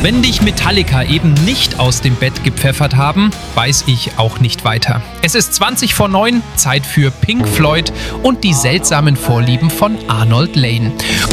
Wenn dich Metallica eben nicht aus dem Bett gepfeffert haben, weiß ich auch nicht weiter. Es ist 20:09, Zeit für Pink Floyd und die seltsamen Vorlieben von Arnold Layne.